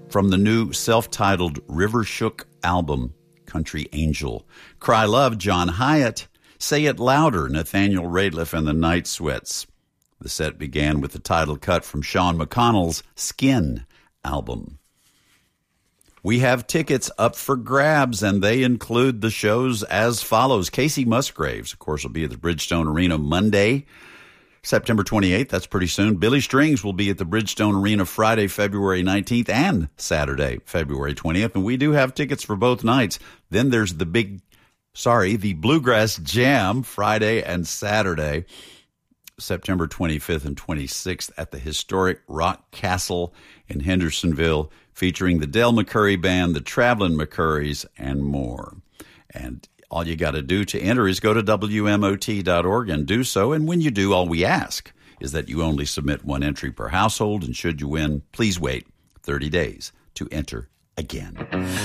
from the new self-titled River Shook album, Country Angel. Cry Love, John Hyatt. Say It Louder, Nathaniel Rateliff and the Night Sweats. The set began with the title cut from Sean McConnell's Skin album. We have tickets up for grabs, and they include the shows as follows. Casey Musgraves, of course, will be at the Bridgestone Arena Monday, September 28th. That's pretty soon. Billy Strings will be at the Bridgestone Arena Friday, February 19th, and Saturday, February 20th. And we do have tickets for both nights. Then there's the Bluegrass Jam Friday and Saturday, September 25th and 26th at the historic Rock Castle in Hendersonville, featuring the Del McCurry Band, the Traveling McCurrys, and more. And all you got to do to enter is go to WMOT.org and do so. And when you do, all we ask is that you only submit one entry per household. And should you win, please wait 30 days to enter again.